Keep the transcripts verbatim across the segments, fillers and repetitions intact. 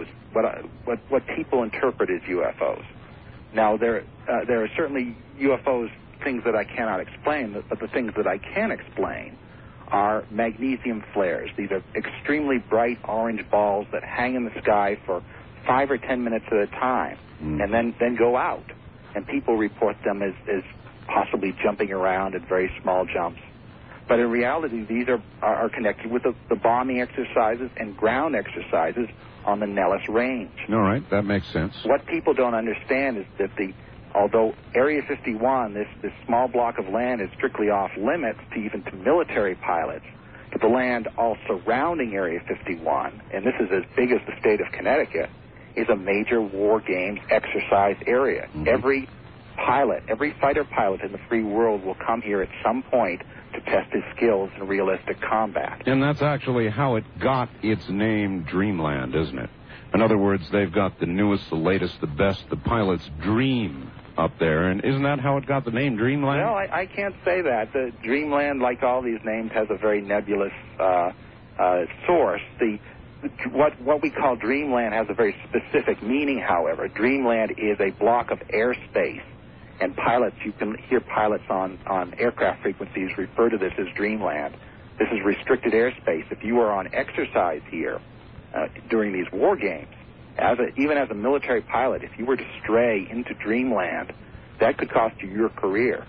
what I, what what people interpret as U F Os. Now, there uh, there are certainly U F Os, things that I cannot explain, but the things that I can explain are magnesium flares. These are extremely bright orange balls that hang in the sky for five or ten minutes at a time, mm. and then, then go out. And people report them as, as possibly jumping around at very small jumps. But in reality, these are, are, are connected with the, the bombing exercises and ground exercises on the Nellis Range. All right, that makes sense. What people don't understand is that the although Area fifty-one, this, this small block of land, is strictly off limits to even to military pilots, but the land all surrounding Area fifty-one, and this is as big as the state of Connecticut, is a major war games exercise area. Mm-hmm. Every pilot, every fighter pilot in the free world will come here at some point to test his skills in realistic combat. And that's actually how it got its name Dreamland, isn't it? In other words, they've got the newest, the latest, the best, the pilot's dream up there. And isn't that how it got the name Dreamland? Well, I, I can't say that. The Dreamland, like all these names, has a very nebulous uh, uh, source. The what what we call Dreamland has a very specific meaning, however. Dreamland is a block of airspace, and pilots, you can hear pilots on, on aircraft frequencies refer to this as Dreamland. This is restricted airspace. If you are on exercise here uh, during these war games, as a, even as a military pilot, if you were to stray into Dreamland, that could cost you your career.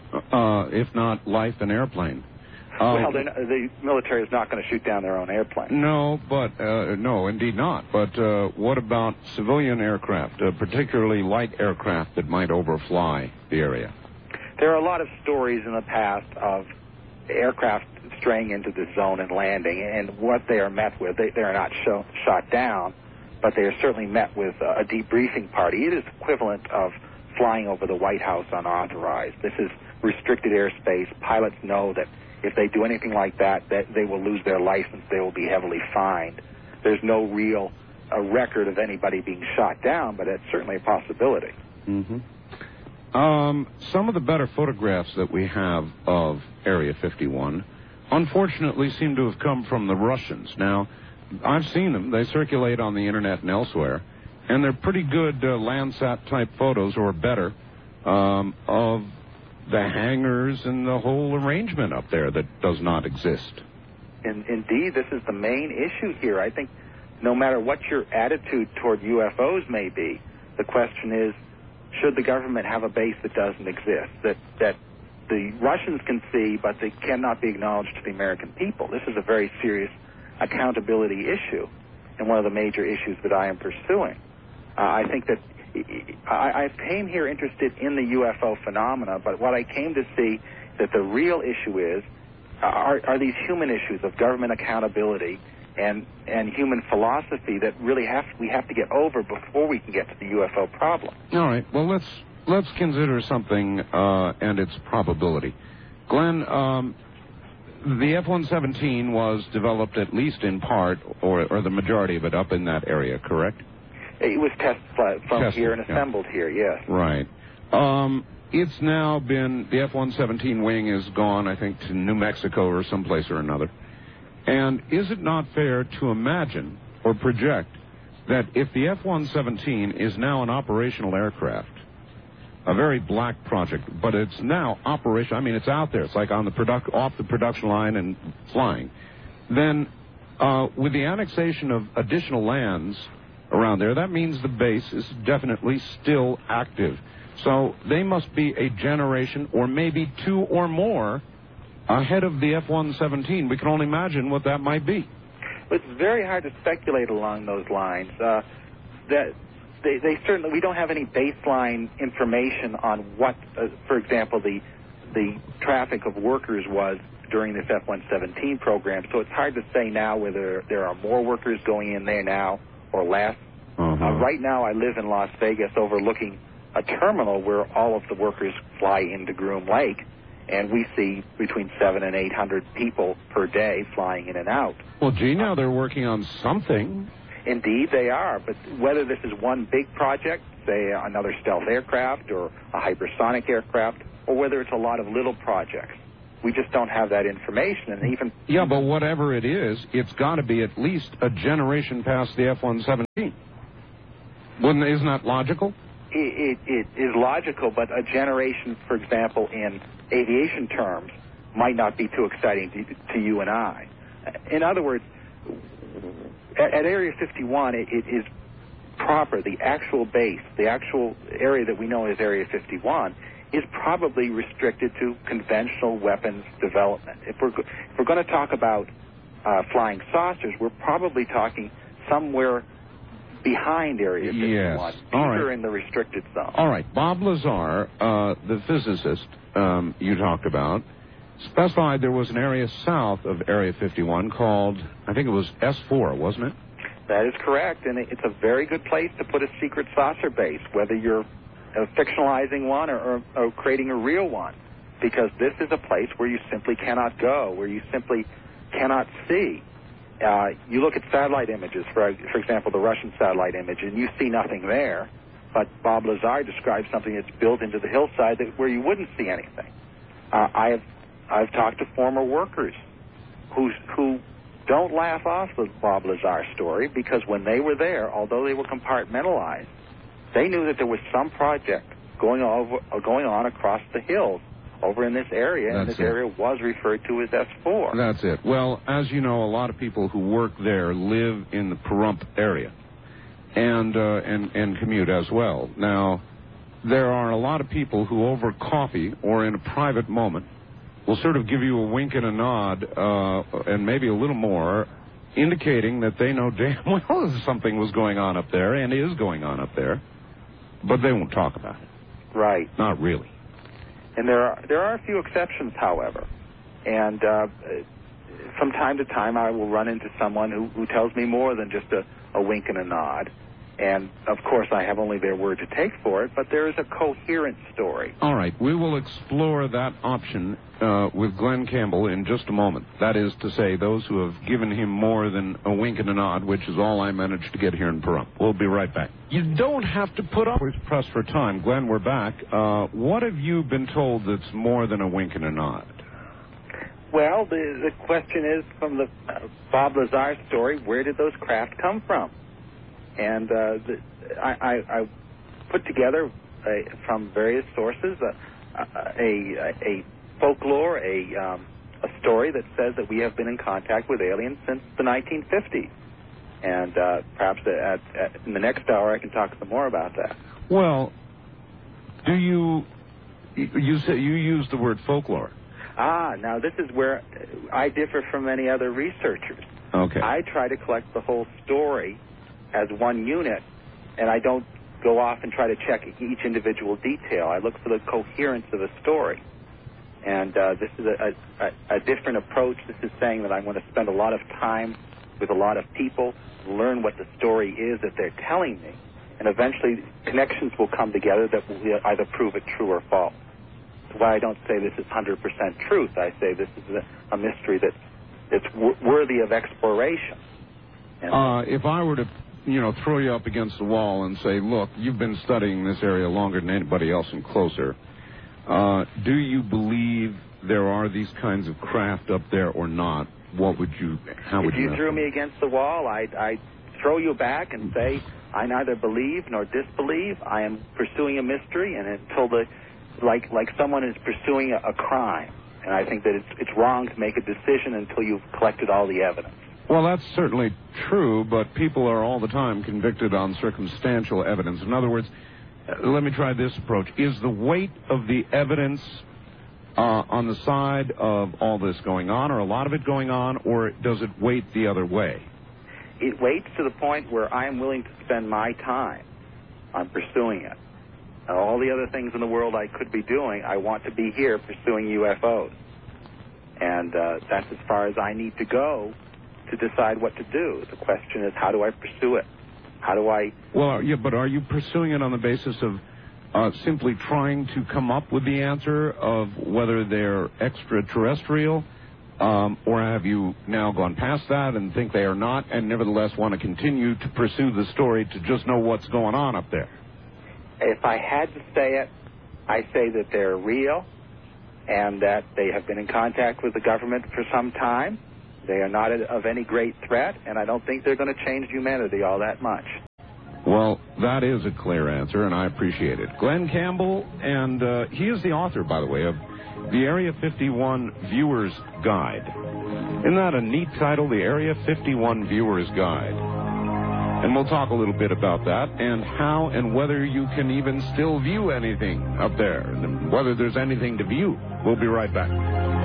Uh, if not life and airplane. Um, well, the military is not going to shoot down their own airplane. No, but uh, no, indeed not. But uh, what about civilian aircraft, uh, particularly light aircraft that might overfly the area? There are a lot of stories in the past of aircraft straying into the zone and landing, and what they are met with, they, they are not show, shot down, but they are certainly met with a debriefing party. It is equivalent of flying over the White House unauthorized. This is restricted airspace. Pilots know that if they do anything like that, that they will lose their license. They will be heavily fined. There's no real uh, record of anybody being shot down, but it's certainly a possibility. Mm-hmm. Um, some of the better photographs that we have of Area fifty-one, unfortunately, seem to have come from the Russians. Now, I've seen them. They circulate on the Internet and elsewhere, and they're pretty good uh, Landsat-type photos, or better, um, of the hangars and the whole arrangement up there that does not exist. In, indeed, this is the main issue here. I think no matter what your attitude toward U F Os may be, the question is, should the government have a base that doesn't exist, that, that the Russians can see, but they cannot be acknowledged to the American people? This is a very serious accountability issue, and one of the major issues that I am pursuing. Uh, I think that I, I came here interested in the U F O phenomena, but what I came to see that the real issue is are, are these human issues of government accountability and and human philosophy that really have we have to get over before we can get to the U F O problem. All right. Well, let's let's consider something uh, and its probability. Glenn, um, the F one seventeen was developed at least in part, or, or the majority of it, up in that area, correct? It was tested from Tested, here and assembled yeah. here, yes. Right. Um, it's now been, the F one seventeen wing is gone, I think, to New Mexico or someplace or another. And is it not fair to imagine or project that if the F one seventeen is now an operational aircraft, a very black project, but it's now operational, I mean, it's out there, it's like on the product, off the production line and flying, then uh, with the annexation of additional lands around there, that means the base is definitely still active. So they must be a generation or maybe two or more ahead of the F one seventeen. We can only imagine what that might be. It's very hard to speculate along those lines. Uh, that they, they certainly, we don't have any baseline information on what, uh, for example, the the traffic of workers was during this F one seventeen program. So it's hard to say now whether there are more workers going in there now or less. Uh-huh. Uh, right now, I live in Las Vegas overlooking a terminal where all of the workers fly into Groom Lake, and we see between seven and eight hundred people per day flying in and out. Well, gee, now they're working on something. Indeed, they are, but whether this is one big project, say another stealth aircraft or a hypersonic aircraft, or whether it's a lot of little projects, we just don't have that information. And even yeah, but whatever it is, it's got to be at least a generation past the F one seventeen. Wouldn't, isn't that logical? It, it, it is logical, but a generation, for example, in aviation terms, might not be too exciting to, to you and I. In other words, at, at Area fifty-one, it, it is proper. The actual base, the actual area that we know as Area fifty-one, is probably restricted to conventional weapons development. If we're, if we're going to talk about uh, flying saucers, we're probably talking somewhere behind Area fifty-one. Yes. All right. Deeper in the restricted zone. All right. Bob Lazar, uh, the physicist um, you talked about, specified there was an area south of Area fifty-one called, I think it was S four, wasn't it? That is correct, and it's a very good place to put a secret saucer base, whether you're uh, fictionalizing one or, or, or creating a real one, because this is a place where you simply cannot go, where you simply cannot see. Uh, you look at satellite images, for, for example, the Russian satellite image, and you see nothing there, but Bob Lazar describes something that's built into the hillside that, where you wouldn't see anything. Uh, I have I've talked to former workers who who don't laugh off the Bob Lazar story, because when they were there, although they were compartmentalized, they knew that there was some project going over uh, going on across the hills over in this area, That's and this it. area was referred to as S four. That's it. Well, as you know, a lot of people who work there live in the Pahrump area and uh, and and commute as well. Now, there are a lot of people who, over coffee or in a private moment, will sort of give you a wink and a nod, uh, and maybe a little more, indicating that they know damn well something was going on up there and is going on up there, but they won't talk about it. Right. Not really. And there are there are a few exceptions, however. And uh, from time to time, I will run into someone who, who tells me more than just a, a wink and a nod. And, of course, I have only their word to take for it, but there is a coherent story. All right. We will explore that option uh, with Glenn Campbell in just a moment. That is to say, those who have given him more than a wink and a nod, which is all I managed to get here in Pahrump. We'll be right back. You don't have to put up with press for time. Glenn, we're back. Uh, what have you been told that's more than a wink and a nod? Well, the, the question is, from the uh, Bob Lazar story, where did those craft come from? And uh, the, I, I, I put together uh, from various sources a, a, a folklore, a, um, a story that says that we have been in contact with aliens since the nineteen fifties. And uh, perhaps at, at, in the next hour I can talk some more about that. Well, do you, you say you use the word folklore. Ah, now this is where I differ from many other researchers. Okay. I try to collect the whole story as one unit, and I don't go off and try to check each individual detail. I look for the coherence of a story. And uh, this is a, a, a different approach. This is saying that I'm going to spend a lot of time with a lot of people, learn what the story is that they're telling me, and eventually connections will come together that will either prove it true or false. That's why I don't say this is one hundred percent truth. I say this is a, a mystery that, that's w- worthy of exploration. And uh, if I were to you know, throw you up against the wall and say, look, you've been studying this area longer than anybody else and closer. Uh, do you believe there are these kinds of craft up there or not? What would you, how would you... you... If you threw me against the wall, I'd, I'd throw you back and say, I neither believe nor disbelieve. I am pursuing a mystery, and until the... Like, like someone is pursuing a, a crime. And I think that it's, it's wrong to make a decision until you've collected all the evidence. Well, that's certainly true, but people are all the time convicted on circumstantial evidence. In other words, uh, let me try this approach. Is the weight of the evidence uh, on the side of all this going on, or a lot of it going on, or does it weight the other way? It weights to the point where I am willing to spend my time on pursuing it. Uh, all the other things in the world I could be doing, I want to be here pursuing U F Os. And uh, that's as far as I need to go to decide what to do. The question is, how do I pursue it? How do I... Well, yeah, but are you pursuing it on the basis of uh, simply trying to come up with the answer of whether they're extraterrestrial, um, or have you now gone past that and think they are not, and nevertheless want to continue to pursue the story to just know what's going on up there? If I had to say it, I say that they're real and that they have been in contact with the government for some time. They are not of any great threat, and I don't think they're going to change humanity all that much. Well, that is a clear answer, and I appreciate it. Glenn Campbell, and uh, he is the author, by the way, of the Area fifty-one Viewer's Guide. Isn't that a neat title, the Area fifty-one Viewer's Guide? And we'll talk a little bit about that and how and whether you can even still view anything up there, and whether there's anything to view. We'll be right back.